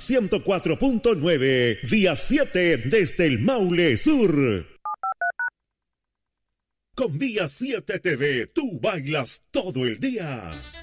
104.9, vía 7 desde el Maule Sur. Con Vía 7 TV, tú bailas todo el día.